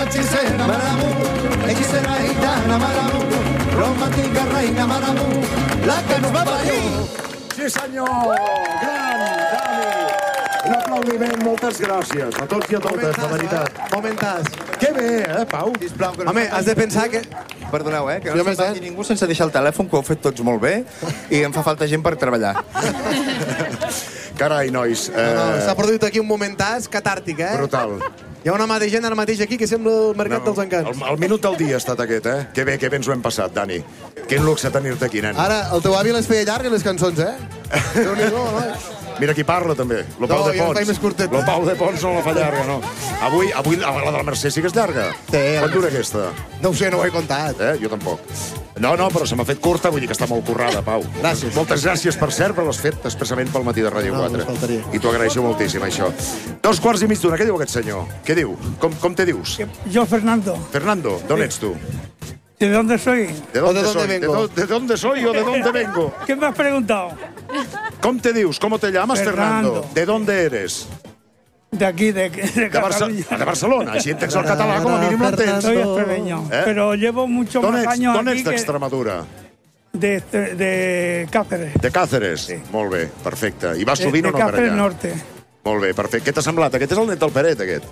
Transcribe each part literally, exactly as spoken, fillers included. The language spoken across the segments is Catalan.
hechicera Maramu, hechicera gitana Maramu, romàntica reina Maramu, la que ens va parir. Sí, senyor! Gran, Dani! Un aplaudiment, moltes gràcies a tots i a totes, de veritat. Momentàs. Que bé, eh, Pau? Home, has de pensar que... Perdoneu, eh, que no se'n vagi ningú sense deixar el telèfon, que ho heu fet tots molt bé, i em fa falta gent per treballar. Carai, nois. No, no, s'ha produït aquí un momentàs catàrtic, eh? Brutal. Hi ha una mà de gent ara mateix aquí que sembla el mercat dels encants. El, el minut del dia ha estat aquest, eh? Que bé, que bé ens ho hem passat, Dani. Quin luxe tenir-te aquí, nen. Ara, el teu avi les feia llargues, les cançons, eh? Déu-n'hi-do, no? Mira qui parla, també. Lo Pau No, de jo Pons. la faig més curteta. Lo Pau de Pons no la fa llarga, no. Avui, avui la de la Mercè sí que és llarga. Sí. Quant dura aquesta? No ho sé, no ho he contat. Eh? Jo tampoc. No, no, però se m'ha fet curta, vull dir que està molt currada, Pau. Gràcies. Moltes gràcies, per cert, però l'has fet expressament pel matí de Ràdio No, quatre. només faltaria. I t'ho agraeixo moltíssim, això. Dos quarts i mig d'una, què diu aquest senyor? Què diu? Com, com te dius? Yo, Fernando. Fernando, ¿dónde ets tu? ¿De dónde soy? ¿De dónde, ¿O de dónde soy? vengo? ¿De, do- ¿De dónde soy o de dónde vengo? ¿Qué me has preguntado? ¿Cómo te dius? ¿Cómo te llamas, Fernando? Fernando. ¿De dónde eres? De aquí, de, de, De, Barça Cataluña. de Barcelona. Així entens el català, com a mínim l'entens. Soy extremeño, Eh? pero llevo muchos D'on más ets, años d'on aquí ets que d'Extremadura? de, de, de Cáceres. De Cáceres? Sí. Molt bé, perfecte. I vas De, sovint de o no per Cáceres allà? Norte. Molt bé, perfecte. Què t'ha semblat? Aquest és el net del Peret, aquest.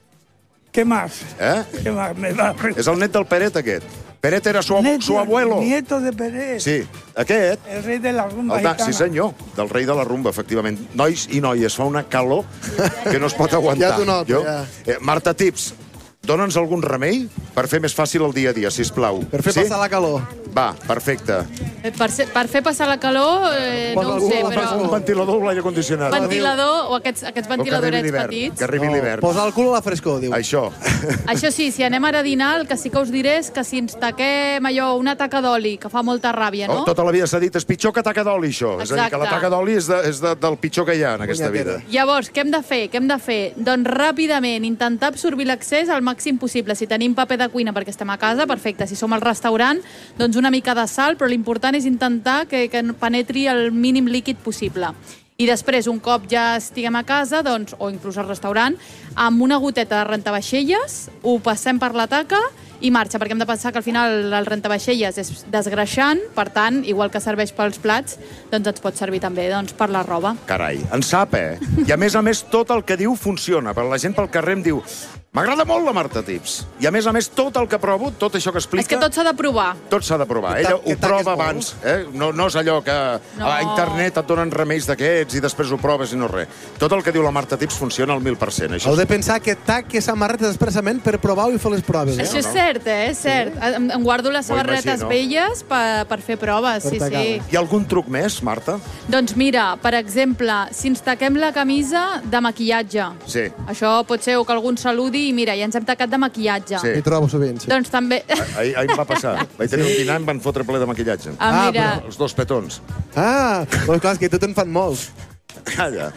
¿Qué más? Eh? ¿Qué más me va a preguntar? És el net del Peret, aquest. Peret era su, Nieto- su abuelo. Nieto de Pérez. Sí, aquest. El rey de la rumba El da, gitana. sí, senyor, del rei de la rumba, efectivament. Nois i noies, fa una calor que no es pot aguantar. Ja t'ho noto, Jo, ja. eh, Marta Tips, dona'ns algun remei per fer més fàcil el dia a dia, sisplau. Per fer sí? passar la calor. Va, perfecte. Eh, Per, ser, per fer passar la calor, eh, Posa no ho algú sé, a la però... Un ventilador o l'aire condicionat. Ventilador, o aquests, aquests O que arribi ventiladorets l'hivern, petits. Que arribi l'hivern. Posar el cul a la frescor, diu. Això. Això sí, si anem ara a dinar, el que sí que us diré és que si ens taquem allò, una taca d'oli, que fa molta ràbia, no? Oh, tota la vida s'ha dit, és pitjor que taca d'oli, això. És a dir, que la Exacte. taca d'oli és, de, és de, del pitjor que hi ha en aquesta Punyetera. vida. Llavors, què hem de fer? Què hem de fer? Doncs ràpidament intentar absorbir l'accés al màxim possible. Si tenim paper de cuina perquè estem a casa, perfecte. Si som al restaurant, doncs una mica de sal, però l'important és intentar que, que penetri el mínim líquid possible. I després, un cop ja estiguem a casa, doncs, o inclús al restaurant, amb una goteta de rentavaixelles, ho passem per la taca i marxa, perquè hem de pensar que al final el rentavaixelles és desgreixant, per tant, igual que serveix pels plats, doncs ens pot servir també doncs, per la roba. Carai, en sap, eh? I a més a més, tot el que diu funciona. Per la gent pel carrer em diu m'agrada molt la Marta Tips. I a més a més, tot el que provo, tot això que explica... És que tot s'ha de provar. Tot s'ha de provar. Que Ella ta- que ho prova taques molt. abans. Eh? No, no és allò que No. a internet et donen remeis d'aquests i després ho proves i no res. Tot el que diu la Marta Tips funciona al mil per cent. Això Heu de pensar que tac samarretes expressament per provar i fer les proves, eh? Això és cert, eh? És cert. Em, em guardo les M'ho samarretes imagino. velles per, per fer proves, Per sí, tacar. sí. Hi ha algun truc més, Marta? Doncs mira, per exemple, si ens taquem la camisa de maquillatge. Sí. Això pot ser o que algú ens saludi i mira, ja ens hem tacat de maquillatge. Sí. M'hi trobo sovint, sí. Doncs també... Ahir, ahir em va passar. Vaig tenir un dinar i em van fotre ple de maquillatge. Ah, mira, Els dos petons. Ah, doncs clar, és que tu te'n fan molts. Calla.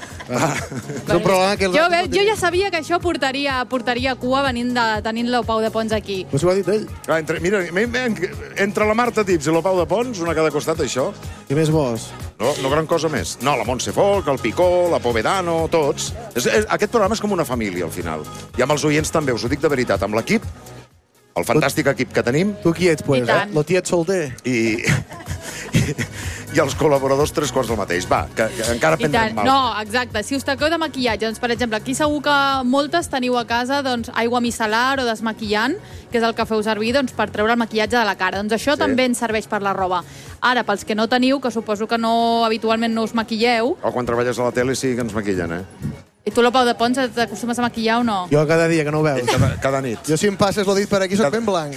És un problema que els jo, altres ve, no jo tenim. ja sabia que això portaria, portaria cua venint de, tenint el Pau de Pons aquí. Pues ho ha dit ell. Ah, entre, mira, entre la Marta Tips i el Pau de Pons, una a cada costat, això, Què més vols? no, no gran cosa més. No, la Montse Folk, el Picó, la Povedano, tots. És, és, aquest programa és com una família, al final. I amb els oients també, us ho dic de veritat. Amb l'equip, el fantàstic equip que tenim, Tu qui ets, pues? I tant. Lo tiet solter. i, i, i els col·laboradors tres quarts del mateix. Va, que, que encara I prendrem tant. mal. No, exacte. Si us taqueu de maquillatge, doncs, per exemple, aquí segur que moltes teniu a casa doncs, aigua micel·lar o desmaquillant, que és el que feu servir doncs, per treure el maquillatge de la cara. Doncs això Sí. també ens serveix per la roba. Ara, pels que no teniu, que suposo que no habitualment no us maquilleu, O quan treballes a la tele sí que ens maquillen, eh? i tu, la Pau de Pons, t'acostumes a maquillar o no? Jo cada dia, que no ho veus. Cada, cada nit. Jo si em passes l'ho dit per aquí soc ben blanc.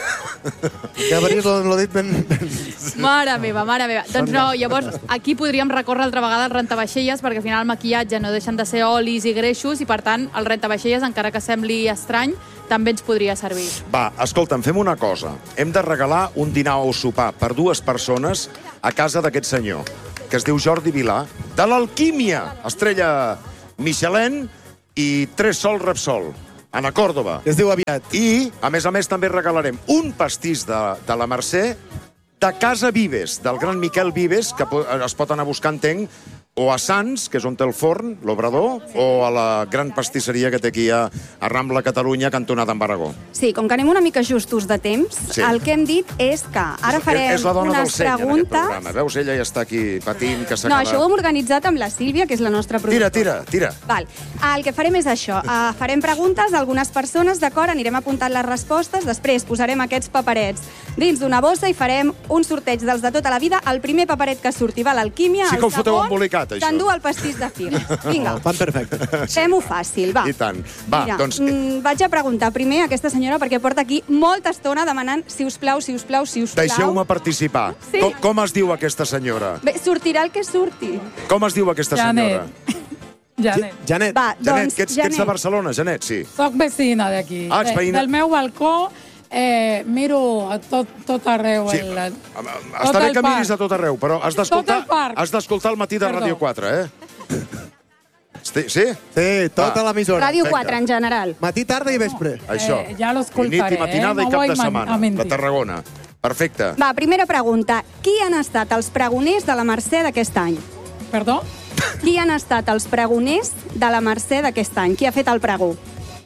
Ja veuries l'ho dit ben... ben... Mare meva, mare meva. Doncs no, llavors aquí podríem recórrer altra vegada al rentavaixelles, perquè al final el maquillatge no deixen de ser olis i greixos i per tant el rentavaixelles, encara que sembli estrany, també ens podria servir. Va, escolta'm, fem una cosa. Hem de regalar un dinar o sopar per dues persones a casa d'aquest senyor, que es diu Jordi Vilà, de l'Alquímia, estrella Michelin i tres sol Repsol, Ana Còrdova. Es diu aviat. I, a més a més, també regalarem un pastís de, de la Mercè de Casa Vives, del gran Miquel Vives, que po- es pot anar buscant, entenc, o a Sants, que és on té el forn, l'Obrador, o a la gran pastisseria que té aquí a, a Rambla, Catalunya, cantonada en Baragó. Sí, com que anem una mica justos de temps, Sí. el que hem dit és que ara farem és la dona del unes seny, en aquest preguntes... programa. Veus, ella ja està aquí patint, que s'ha No, quedat... això ho hem organitzat amb la Sílvia, que és la nostra Tira, productora. tira, tira. Val. El que farem és això. Uh, farem preguntes a algunes persones, d'acord? Anirem apuntant les respostes, després posarem aquests paperets dins d'una bossa i farem un sorteig dels de tota la vida. El primer paperet que surti va a l'alquímia, Sí que ho el foteu segon embolicat, això. s'endú el pastís de fil. Vinga, Fan perfecte. fem-ho fàcil, va. I tant. Va, Mira, doncs... mm, vaig a preguntar primer a aquesta senyora perquè porta aquí molta estona demanant si us plau, si us plau, si us plau. Deixeu-me participar. Sí. Com, com es diu aquesta senyora? Bé, sortirà el que surti. Com es diu aquesta senyora? Janet. Janet. Va, Janet, doncs, que ets, que ets de Barcelona, Janet, sí. Soc vecina d'aquí. Ah, ets De- veïna. Del meu balcó eh, miro a tot, tot arreu. Sí, El, el, està bé que miris a tot arreu, però has d'escoltar Tot el parc. has d'escoltar el matí de Perdó. Ràdio quatre, eh? Sí? Sí? Sí, tota Va. l'emissora. Ràdio Vinga. quatre en general. Matí, tarda i vespre. Això. Eh, ja l'escoltaré, I nit i matinada eh? i No cap vull de man- setmana. a mentir. De Tarragona. Perfecte. Va, primera pregunta. Qui han estat els pregoners de la Mercè d'aquest any? Perdó? Qui han estat els pregoners de la Mercè d'aquest any? Qui ha fet el pregó?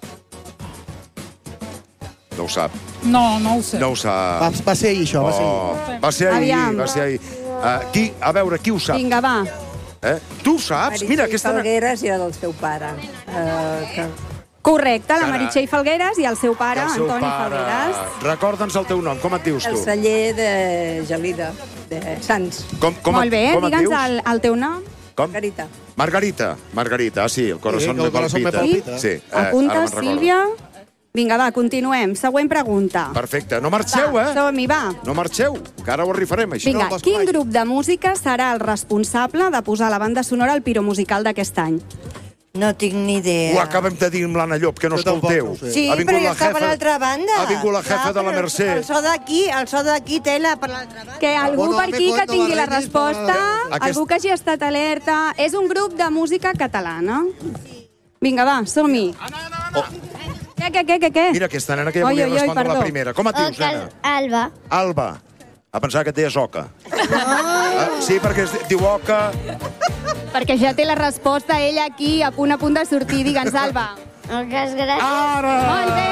No ho sap. No, no ho sé. No ho sap. Va, va ser ahir, això, va ser ahir. Oh, va ser ahir, Aviam. va ser ahir. Uh, qui, a veure, qui ho sap? Vinga, va. Eh? Tu ho saps? Mira, aquesta... Falgueres i el seu pare. Uh, que... Correcte, la Carai. Meritxell Falgueres i el seu pare, El seu Antoni pare. Falgueres. Recorda'ns el teu nom, com et dius El tu? celler de Gelida, de Sants. Com, com, Molt bé, et, com et digue'ns dius? el, el teu nom. Com? Margarita. Margarita. Margarita, ah, sí, el corazón Sí, que el me corazón me palpita. palpita. Sí, eh, Apunta, ara me'n recordo. Sílvia. Vinga, va, continuem. Següent pregunta. Perfecte. No marxeu, Va, eh? som-hi, va. No marxeu, que ara ho rifarem, això. Vinga, no, quin descollai. grup de música serà el responsable de posar la banda sonora al piromusical d'aquest any? No tinc ni idea. Ho acabem de dir amb l'Anna Llop, que no Jo tampoc escolteu. ho sé. Sí, Ha vingut però la ja està per jefa- l'altra banda. Ha vingut la jefa Clar, de la però Mercè. El so d'aquí, el so d'aquí té la per l'altra banda. Que algú Bueno, per me aquí que cuento tingui la la Reyes resposta, para- Aquest- algú que hagi estat alerta. És un grup de música catalana. Vinga, va, som-hi. Què, què, què, què, què? Mira, aquesta nena que ja Oi, volia oi, oi, respondre la perdó. primera. Com et dius, nena? Alba. Alba. A pensar que et deies Oca. Ah, sí, perquè es diu Oca. Perquè ja té la resposta ella aquí, a punt a punt de sortir. Digue'ns, Alba. Moltes gràcies. Ara! Molt bé!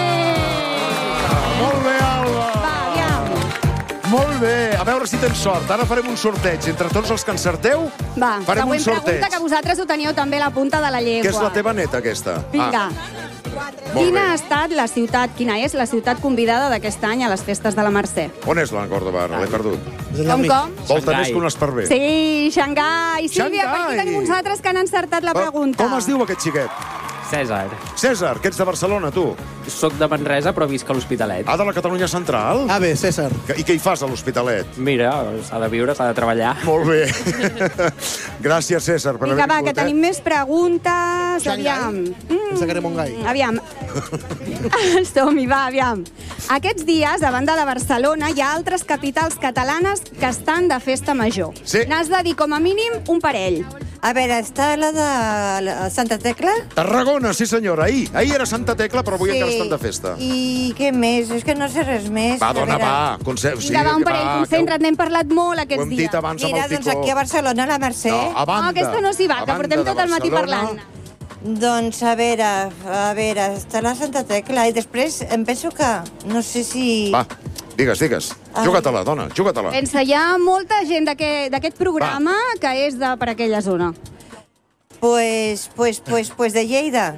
Molt bé, Alba! Va, aviam. Molt bé. A veure si tens sort. Ara farem un sorteig. Entre tots els que encerteu, Va, farem un següent sorteig. pregunta, que vosaltres ho teníeu també a la punta de la llengua. Que és la teva neta, aquesta. Vinga. Ah, molt Quina bé. ha estat la ciutat, quina és la ciutat convidada d'aquest any a les festes de la Mercè? On és la Còrdoba? L'he perdut. Com, com? Volta més que un esparver. Sí, Xangai. Sílvia, per Xangai. aquí tenim uns altres que han encertat la Va, pregunta. Com es diu aquest xiquet? Cèsar. Cèsar, que ets de Barcelona, tu. Soc de Manresa, però visc a l'Hospitalet. Ah, de la Catalunya Central? Ah, bé, César. I què hi fas a l'Hospitalet? Mira, s'ha de viure, s'ha de treballar. Molt bé. Gràcies, Cèsar, per Vinga, haver va, que vingut, tenim més preguntes. Xangai. Aviam. Ens sacarem un gai. Aviam. Som-hi, va, aviam. Aquests dies, a banda de Barcelona, hi ha altres capitals catalanes que estan de festa major. Sí. N'has de dir, com a mínim, un parell. A veure, està la de la Santa Tecla? Tarragona, sí senyora, ahir. Ahir era Santa Tecla, però avui encara estan de festa. I què més? És que no sé res més. Va, A dona, veure. va. Conce... Vinga, va, un parell, concentra't, n'hem parlat molt Ho aquests hem dies. dit abans amb Mira, el doncs Picó. aquí a Barcelona, la Mercè. No, a banda. No, aquesta no s'hi va, a que banda portem de tot el matí Barcelona. parlant. Doncs a veure, a veure, està la Santa Tecla i després em penso que, no sé si... Va, digues, digues. Ai. Juga-te-la, dona, juga-te-la. Pensa, hi ha molta gent d'aquest d'aquest programa que és de per aquella zona. Pues, pues, pues, pues de Lleida.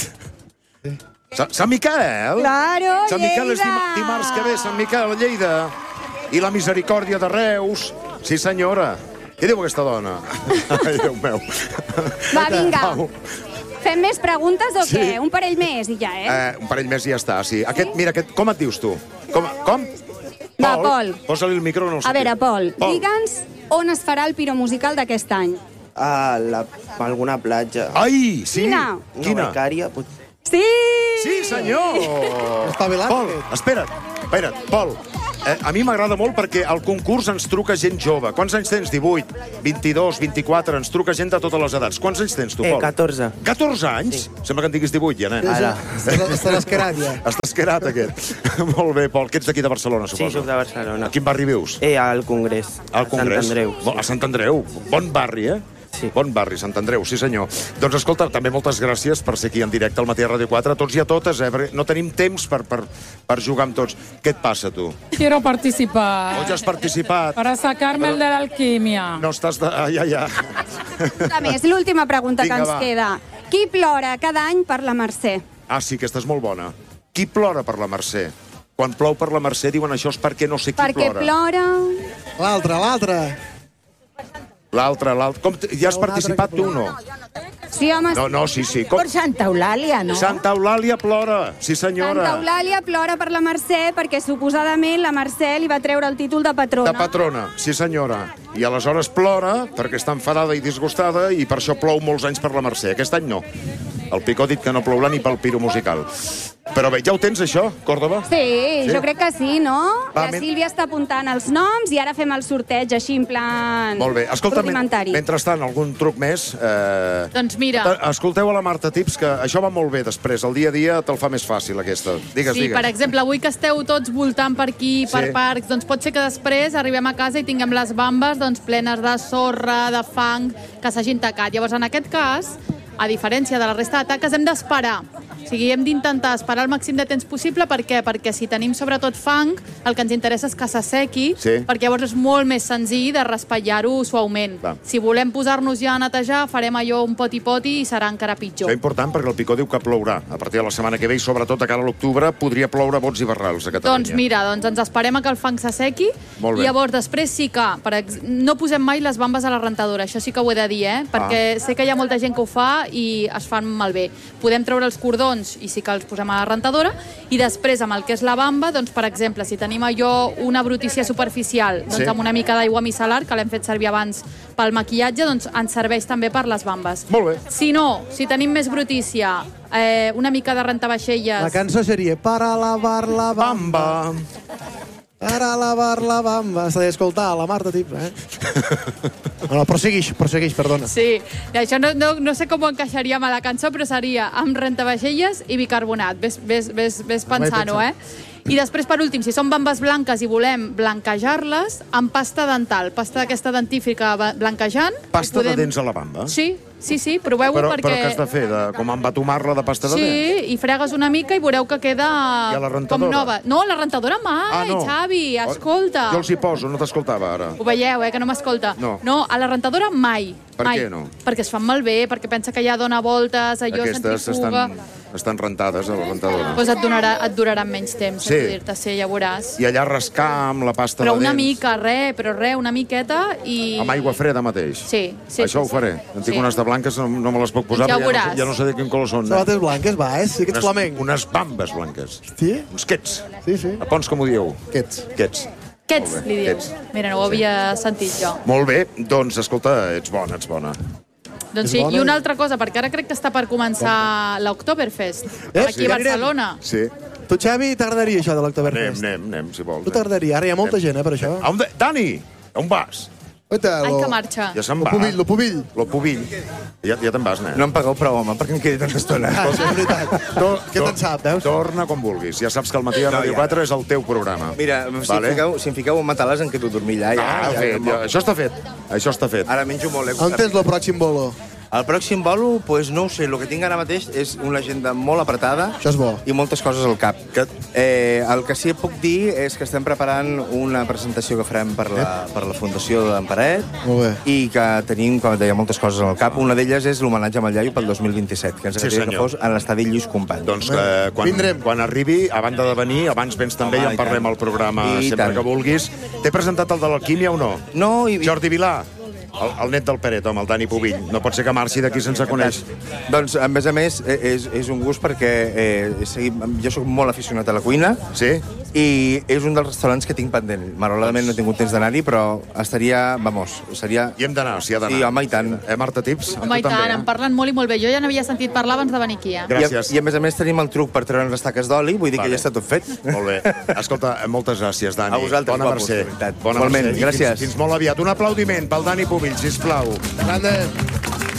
Sa- Sant Miquel? Claro, Sant Miquel és Lleida. dim dimarts que ve, Sant Miquel, a Lleida. I la misericòrdia de Reus. Sí, senyora. Què diu aquesta dona? Ai, Déu meu. Va, vinga. Au. Fem més preguntes o Sí. què? Un parell més i ja, eh? Eh, un parell més i ja està, sí. Aquest, mira, aquest, com et dius tu? Com? com? Va, Pol. Posa-li el micro, no el A veure, Pol, Pol. digue'ns on es farà el piromusical d'aquest any. A, la, a alguna platja. Ai, sí. Quina? Quina? Una becària, pot... Sí! Sí, senyor! Espavilat, Pol, aquest. espera't, espera't, Pol. Eh, a mi m'agrada molt perquè al concurs ens truca gent jove. Quants anys tens? divuit, vint-i-dos, vint-i-quatre, ens truca gent de totes les edats. Quants anys tens tu, Eh, Pol? catorze. catorze anys? Sí. Sembla que en diguis divuit, ja, nen. Ara. Està esquerat, ja. Està esquerat, aquest. Molt bé, Pol, que ets d'aquí de Barcelona, Sí, suposo. soc de Barcelona. A quin barri vius? Eh, al Congrés. Al a Congrés? Sant Andreu. Bo- A Sant Andreu. Bon barri, eh? Sí. Bon barri, Sant Andreu, sí senyor. Doncs escolta, també moltes gràcies per ser aquí en directe al Matí a Ràdio quatre, a tots i a totes, eh? Perquè no tenim temps per, per, per jugar amb tots. Què et passa, tu? Quiero participar. Oh, ja has participat. Para sacarme el de la alquimia. No estàs de... Ah, ja, ja. A més, l'última pregunta Vinga, que ens va. queda. Qui plora cada any per la Mercè? Ah, sí, aquesta és molt bona. Qui plora per la Mercè? Quan plou per la Mercè diuen això és perquè no sé qui Perquè plora. plora... L'altre, l'altre. L'altre, l'altre. Com t- ja has participat tu, no? Sí, home, No, no, sí, sí. Com... Per Santa Eulàlia, no? Santa Eulàlia plora, sí senyora. Santa Eulàlia plora per la Mercè perquè suposadament la Mercè li va treure el títol de patrona. De patrona, sí senyora. I aleshores plora perquè està enfadada i disgustada i per això plou molts anys per la Mercè. Aquest any no. El Picó ha dit que no plourà ni pel piro musical. Però bé, ja ho tens, això, Còrdova? Sí, Sí? jo crec que sí, no? Va, la men- Sílvia està apuntant els noms i ara fem el sorteig així en plan Molt bé. Escolta, men rudimentari. mentrestant, algun truc més? Eh... Doncs mira. Escolteu a la Marta Tips, que això va molt bé després. El dia a dia te'l fa més fàcil, aquesta. Digues, Sí, digues. per exemple, avui que esteu tots voltant per aquí, per Sí. parcs, doncs pot ser que després arribem a casa i tinguem les bambes doncs, plenes de sorra, de fang, que s'hagin tacat. Llavors, en aquest cas, a diferència de la resta de taques, hem d'esperar. O sigui, hem d'intentar esperar el màxim de temps possible. Per què? Perquè si tenim sobretot fang, el que ens interessa és que s'assequi, Sí. perquè llavors és molt més senzill de raspallar-ho suaument. Va. Si volem posar-nos ja a netejar, farem allò un poti-poti i serà encara pitjor. Això és important perquè el Picó diu que plourà. A partir de la setmana que ve i sobretot a cara a l'octubre podria ploure bots i barrals a Catalunya. Doncs mira, doncs ens esperem a que el fang s'assequi Molt bé. i llavors després sí que per ex... no posem mai les bambes a la rentadora, això sí que ho he de dir, eh? perquè Ah. sé que hi ha molta gent que ho fa i es fan malbé. Podem treure els cordons i sí que els posem a la rentadora i després amb el que és la bamba, doncs per exemple, si tenim allò una brutícia superficial, doncs Sí. amb una mica d'aigua micelar, que l'hem fet servir abans pel maquillatge, doncs ens serveix també per les bambes. Molt bé. Si no, si tenim més brutícia, eh, una mica de rentavaixelles... La cançó seria Para lavar la bamba. Para lavar la bamba. S'ha d'escoltar la Marta Tips, eh? No, no, prosseguix, prosseguix, perdona. Sí, i això no, no, no sé com ho encaixaríem a la cançó, però seria amb rentavaixelles i bicarbonat. Ves, ves, ves, ves pensant-ho, eh? I després, per últim, si són bambes blanques i volem blanquejar-les, amb pasta dental, pasta d'aquesta dentífrica ba- blanquejant... Pasta podem... de dents a la bamba? Sí, sí, sí, proveu-ho Però, perquè... però què has de fer? De, com embatumar-la de pasta de Sí, dents? i fregues una mica i veureu que queda I a la rentadora? com nova. No, a la rentadora mai, Ah, no. Xavi, escolta. Jo els hi poso, no t'escoltava ara. Ho veieu, eh, que no m'escolta. No. No, a la rentadora mai. Per mai. què no? Perquè es fan malbé, perquè pensa que ja dona voltes, allò Aquestes centrifuga... estan, estan rentades a la rentadora. Doncs et, donarà, et duraran menys temps, Sí. sí. dir-te, sí, ja veuràs. I allà rascar amb la pasta Però de una dents. mica, res, però res, una miqueta i... Amb aigua freda mateix. Sí, sí. Això sí, ho faré. sí. En tinc Sí. unes de blanques, no, no me les puc posar, Ja ho perquè ja no, veuràs. sé- ja no sé de quin color són. Sabates blanques, va, eh? Sí que ets Unes, flamenc. unes bambes blanques. Sí? Uns quets. Sí, sí. A Pons, com ho dieu? Quets. Quets. Aquests, Molt bé, li diu. aquests. Mira, no ho havia sentit jo. Molt bé, doncs, escolta, ets bona, ets bona. Doncs És sí, bona i una i- altra cosa, perquè ara crec que està per començar l'Oktoberfest, Eh, aquí sí, a anirem. Barcelona. Sí. Tu, Xavi, t'agradaria això de Anem, l'Octoberfest? anem, anem, si vols. Tu t'agradaria? Ara hi ha molta gent, eh, per això. A on de... Dani, on vas? Oita, Ai, lo- que marxa. Ja se'n Lo va. pubill, lo pubill. Lo pubill. Ja, ja te'n vas, nen. No em pagueu prou, home, perquè em quedi tanta estona. Ah, això és veritat. To- Què to- te'n sap, veus? Torna com vulguis. Ja saps que el matí a No, Ràdio ja. quatre és el teu programa. Mira, si, Vale? em fiqueu, si em fiqueu un matalàs em quedo a dormir allà. Ja, Ah, ja, fet, ja, ja, això està fet. Això està fet. Ara menjo molt, eh? On tens el pròxim bolo? El pròxim bolo, pues, no ho sé, el que tinc ara mateix és una agenda molt apretada Això és bo. i moltes coses al cap. Que- Eh, el que sí que puc dir és que estem preparant una presentació que farem per la, per la Fundació d'en Paret Molt bé. i que tenim, com et deia, moltes coses al cap. Una d'elles és l'homenatge a Iaio pel dos mil vint-i-set, que ens Sí, agradaria que senyor. fos en l'estadi Lluís Companys. Doncs que quan, Vindrem. quan arribi, a banda de venir, abans vens també Home, i en i parlem tant. al programa I sempre tant. que vulguis. T'he presentat el de l'alquímia o no? No, i... Jordi Vilà, el, el net del Peret, home, el Dani Pubill. No pot ser que marxi d'aquí sense conèixer. Doncs, a més a més, eh, és, és un gust perquè eh, he seguit, jo sóc molt aficionat a la cuina Sí? i és un dels restaurants que tinc pendent. Malauradament no he tingut temps d'anar-hi, però estaria, vamos, seria... I hem d'anar, s'hi ha d'anar. Sí, home, i tant. Eh, Marta Tips? Home, i Tu tant, també, em eh? parlen molt i molt bé. Jo ja n'havia sentit parlar abans de venir aquí, eh? Gràcies. I, a, I a més a més tenim el truc per treure les taques d'oli, vull dir Vale. que ja està tot fet. Molt bé. Escolta, moltes gràcies, Dani. A vosaltres, Bona guapos, Mercè. de veritat. Bona Igualment, Mercè. I gràcies. Fins, fins molt aviat. Un aplaudiment pel Dani Pubill, sisplau. Grande.